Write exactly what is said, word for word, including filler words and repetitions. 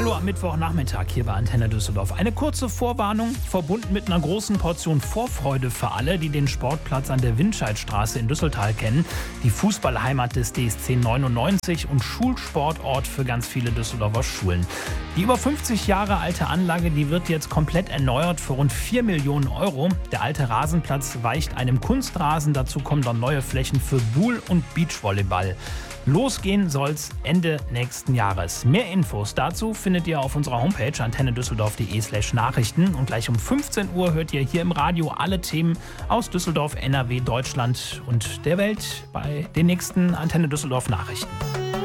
Hallo am Mittwochnachmittag hier bei Antenne Düsseldorf. Eine kurze Vorwarnung, verbunden mit einer großen Portion Vorfreude für alle, die den Sportplatz an der Windscheidstraße in Düsseltal kennen. Die Fußballheimat des D S C neunundneunzig und Schulsportort für ganz viele Düsseldorfer Schulen. Die über fünfzig Jahre alte Anlage, die wird jetzt komplett erneuert für rund vier Millionen Euro. Der alte Rasenplatz weicht einem Kunstrasen, dazu kommen dann neue Flächen für Buhl- und Beachvolleyball. Losgehen soll's Ende nächsten Jahres. Mehr Infos dazu findet ihr auf unserer Homepage antennedüsseldorf.de slash Nachrichten. Und gleich um fünfzehn Uhr hört ihr hier im Radio alle Themen aus Düsseldorf, N R W, Deutschland und der Welt bei den nächsten Antenne Düsseldorf Nachrichten.